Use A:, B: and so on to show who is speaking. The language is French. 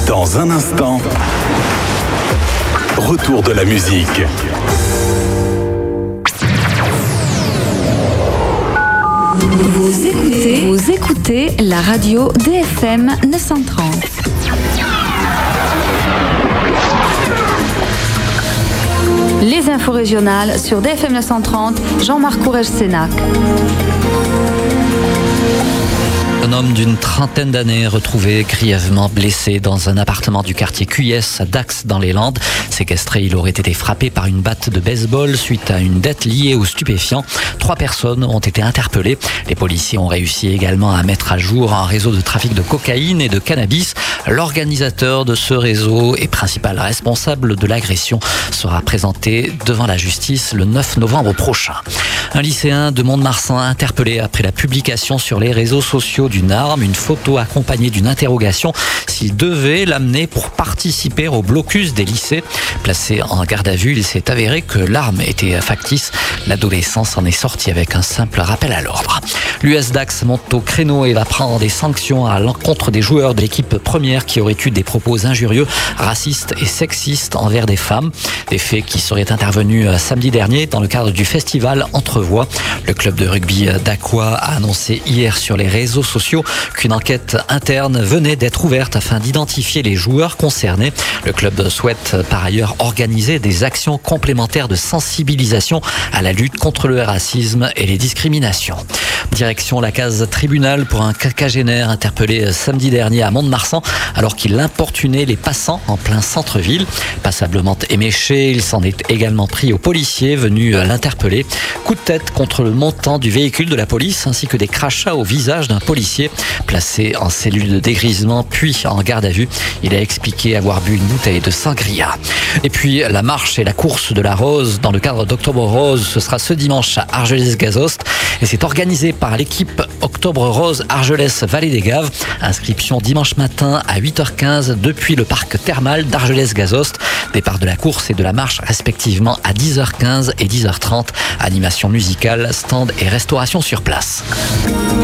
A: Dans un instant, retour de la musique.
B: Vous écoutez la radio DFM 930. Les infos régionales sur DFM 930, Jean-Marc Courrèges-Sénac.
C: Un homme d'une trentaine d'années retrouvé grièvement blessé dans un appartement du quartier Cuyès à Dax dans les Landes. Séquestré, il aurait été frappé par une batte de baseball suite à une dette liée aux stupéfiants. 3 personnes ont été interpellées. Les policiers ont réussi également à mettre à jour un réseau de trafic de cocaïne et de cannabis. L'organisateur de ce réseau et principal responsable de l'agression sera présenté devant la justice le 9 novembre prochain. Un lycéen de Mont-de-Marsan interpellé après la publication sur les réseaux sociaux d'une arme, une photo accompagnée d'une interrogation s'il devait l'amener pour participer au blocus des lycées. Placé en garde à vue, il s'est avéré que l'arme était factice. L'adolescent s'en est sorti avec un simple rappel à l'ordre. L'US Dax monte au créneau et va prendre des sanctions à l'encontre des joueurs de l'équipe première qui auraient eu des propos injurieux, racistes et sexistes envers des femmes. Des faits qui seraient intervenus samedi dernier dans le cadre du festival Entrevoix. Le club de rugby d'Aqua a annoncé hier sur les réseaux sociaux qu'une enquête interne venait d'être ouverte afin d'identifier les joueurs concernés. Le club souhaite par ailleurs organiser des actions complémentaires de sensibilisation à la lutte contre le racisme et les discriminations. Direction la case tribunal pour un quinquagénaire interpellé samedi dernier à Mont-de-Marsan alors qu'il importunait les passants en plein centre-ville. Passablement éméché, il s'en est également pris aux policiers venus l'interpeller. Coup de tête contre le montant du véhicule de la police ainsi que des crachats au visage d'un policier placé en cellule de dégrisement puis en garde à vue. Il a expliqué avoir bu une bouteille de sangria. Et puis la marche et la course de la Rose dans le cadre d'Octobre Rose, ce sera ce dimanche à Argelès-Gazost et c'est organisé par l'équipe Octobre Rose Argelès-Vallée des Gaves. Inscription dimanche matin à 8h15 depuis le parc thermal d'Argelès-Gazost. Départ de la course et de la marche respectivement à 10h15 et 10h30. Animation musicale, stand et restauration sur place.